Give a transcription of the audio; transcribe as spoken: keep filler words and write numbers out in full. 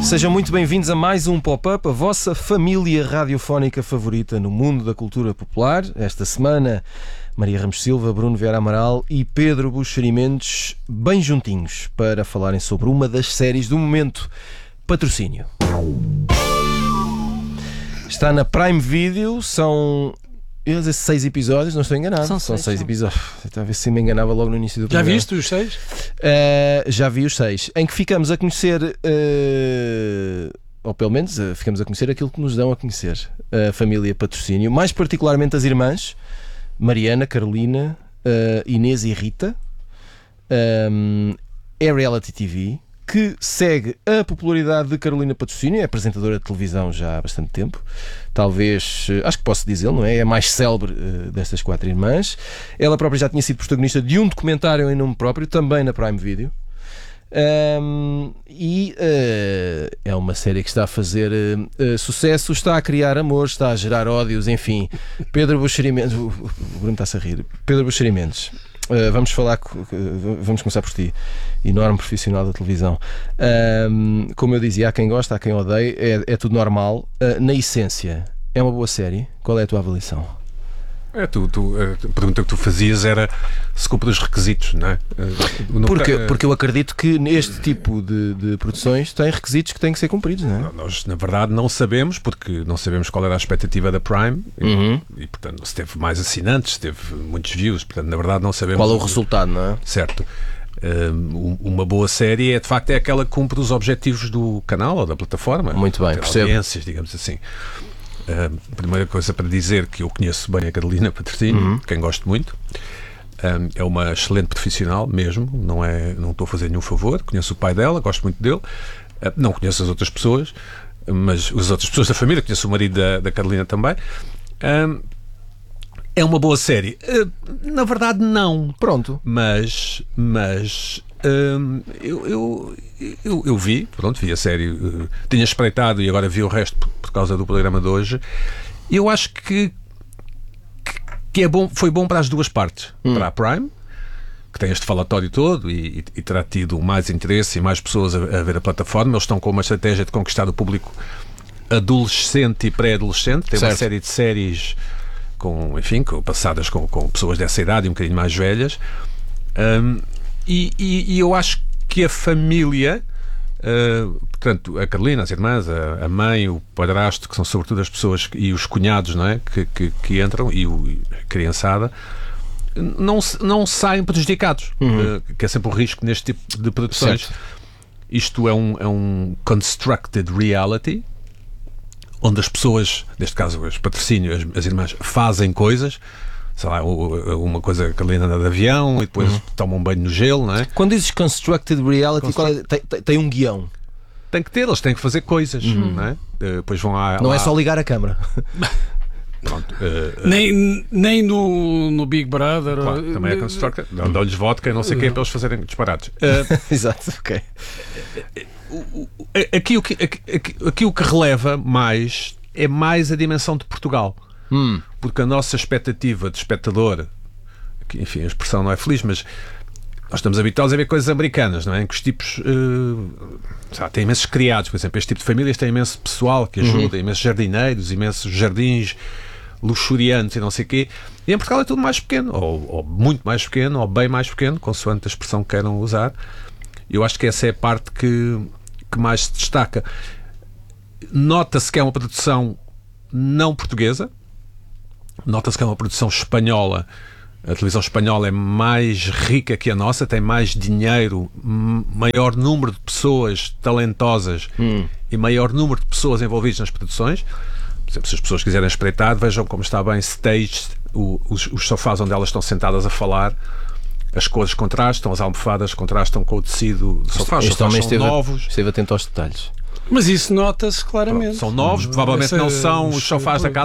Sejam muito bem-vindos a mais um Pop-Up, a vossa família radiofónica favorita no mundo da cultura popular. Esta semana, Maria Ramos Silva, Bruno Vieira Amaral e Pedro Buxeri Mendes, bem juntinhos, para falarem sobre uma das séries do momento, Patrocínio. Está na Prime Video, são... Eu ia dizer seis episódios, não estou enganado. São, São seis, seis são. episódios. Estava a ver se me enganava logo no início do Já programa. viste os seis? Uh, já vi os seis. Em que ficamos a conhecer, uh, ou pelo menos uh, ficamos a conhecer aquilo que nos dão a conhecer, a família Patrocínio, mais particularmente as irmãs Mariana, Carolina, uh, Inês e Rita. Um, é reality T V que segue a popularidade de Carolina Patrocínio, é apresentadora de televisão já há bastante tempo, talvez, acho que posso dizê-lo, não é? É a mais célebre uh, destas quatro irmãs. Ela própria já tinha sido protagonista de um documentário em nome próprio, também na Prime Video. Um, e uh, é uma série que está a fazer uh, uh, sucesso, está a criar amor, está a gerar ódios, enfim. Pedro Buxeri Mendes, o Bruno está-se a rir. Pedro Buxeri Mendes, uh, vamos falar, uh, vamos começar por ti, enorme profissional da televisão. Um, como eu dizia, há quem gosta, há quem odeia, é, é tudo normal. Uh, na essência, é uma boa série? Qual é a tua avaliação? É, tu, tu, a pergunta que tu fazias era se cumpre os requisitos, não é? Não porque, tem, porque eu acredito que este tipo de, de produções tem requisitos que têm que ser cumpridos, não é? Nós, na verdade, não sabemos, porque não sabemos qual era a expectativa da Prime Uhum. e, e, portanto, se teve mais assinantes, se teve muitos views, portanto, na verdade, não sabemos Qual é o resultado, não é? Certo. Um, uma boa série é, de facto, é aquela que cumpre os objetivos do canal ou da plataforma. Muito bem, ter percebo. audiências, digamos assim. A primeira coisa para dizer que eu conheço bem a Carolina Patrocínio, Uhum. quem gosto muito. Um, é uma excelente profissional mesmo, não, é, não estou a fazer nenhum favor. Conheço o pai dela, gosto muito dele. Uh, não conheço as outras pessoas, mas as outras pessoas da família, conheço o marido da, da Carolina também. Um, é uma boa série. Uh, na verdade, não. Pronto. Mas, mas hum, eu, eu, eu, eu vi, pronto, vi a série, uh, tinha espreitado e agora vi o resto por, por causa do programa de hoje. Eu acho que, que, que é bom, foi bom para as duas partes. Hum. Para a Prime, que tem este falatório todo e, e, e terá tido mais interesse e mais pessoas a, a ver a plataforma. Eles estão com uma estratégia de conquistar o público adolescente e pré-adolescente. Tem certo. Uma série de séries com, enfim, com, passadas com, com pessoas dessa idade e um bocadinho mais velhas. Um, e, e, e eu acho que a família, uh, portanto, a Carolina, as irmãs, a, a mãe, o padrasto, que são sobretudo as pessoas, e os cunhados, não é? que, que, que entram, e o, a criançada, não, não saem prejudicados, uhum. uh, que é sempre o risco neste tipo de produções. Certo. Isto é um, é um constructed reality, onde as pessoas, neste caso os patrocínios, as, as irmãs, fazem coisas, sei lá, uma coisa que a Carolina anda de avião e depois uhum. tomam um banho no gelo, não é? Quando dizes constructed reality, Construct... qual é? tem, tem, tem um guião? Tem que ter, eles têm que fazer coisas, uhum. não é? Depois vão à, não lá... é só ligar a câmara. Pronto, uh, nem, nem no, no Big Brother. Claro, também é constructed. Dão-lhes vodka e não sei o quê para eles fazerem disparados. Uh, Exato, ok. Aqui o, que, aqui, aqui o que releva mais é mais a dimensão de Portugal. Hum. Porque a nossa expectativa de espectador, que, enfim, a expressão não é feliz, mas nós estamos habituados a ver coisas americanas, não é? Em que os tipos uh, sabe, têm imensos criados, por exemplo, este tipo de famílias tem imenso pessoal que ajuda, uhum. imensos jardineiros, imensos jardins luxuriantes e não sei o quê. E em Portugal é tudo mais pequeno, ou, ou muito mais pequeno, ou bem mais pequeno, consoante a expressão que queiram usar. Eu acho que essa é a parte que, que mais se destaca. Nota-se que é uma produção não portuguesa, nota-se que é uma produção espanhola. A televisão espanhola é mais rica que a nossa, tem mais dinheiro, maior número de pessoas talentosas hum. e maior número de pessoas envolvidas nas produções. Por exemplo, se as pessoas quiserem espreitar, vejam como está bem staged o, os, os sofás onde elas estão sentadas a falar. As cores contrastam, as almofadas contrastam com o tecido do sofá. Os sofás são esteve, novos. Esteve atento aos detalhes. Mas isso nota-se claramente. Pronto, são novos, provavelmente Essa, não são os sofás da casa